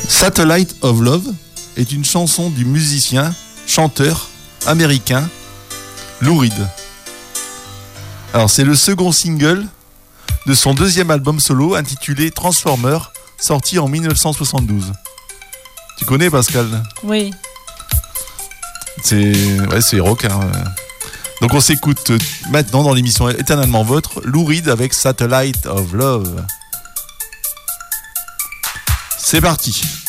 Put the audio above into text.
Satellite of Love est une chanson du musicien, chanteur américain Lou Reed. Alors c'est le second single de son deuxième album solo intitulé Transformer, sorti en 1972. Tu connais Pascal ? Oui. C'est rock. Hein. Donc on s'écoute maintenant dans l'émission Éternellement Vôtre, Lou Reed avec Satellite of Love. C'est parti.